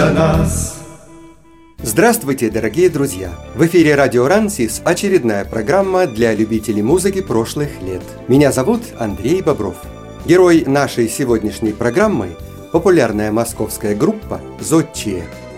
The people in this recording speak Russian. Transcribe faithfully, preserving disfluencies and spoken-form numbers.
нас. Здравствуйте, дорогие друзья! В эфире Радио Рансис очередная программа для любителей музыки прошлых лет. Меня зовут Андрей Бобров. Герой нашей сегодняшней программы – популярная московская группа «Зодчие».